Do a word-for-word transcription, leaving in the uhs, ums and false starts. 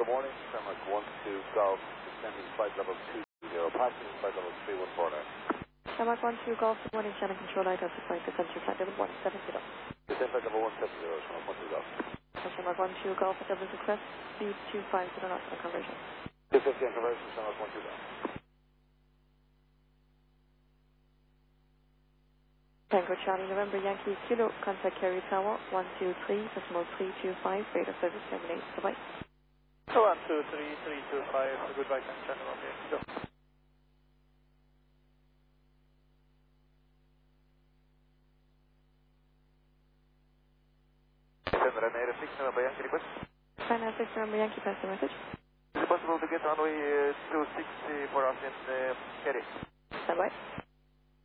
good morning. Denmark one two Golf, descending flight level two zero, passing flight level three one four nine. Denmark one two Golf, good morning, Shannon Control Light, Alpha Flight, descend to flight level one seven zero. Descend flight level one seven zero, Denmark one two Golf. Denmark one two Golf, double request, speed two five zero knots on conversion. two fifty on conversion, Denmark one two Golf. Tango Charlie November Yankee Kilo, contact Carry Tower one two three, decimal three two five, radar service terminate, bye-bye. one two three three two five, goodbye, Channel November Yankee Kilo. Send Ryanair six November Yankee request. Ryanair six November Yankee, pass the message. Is it possible to get runway uh, two six uh, for us in uh, Kerry? Bye-bye.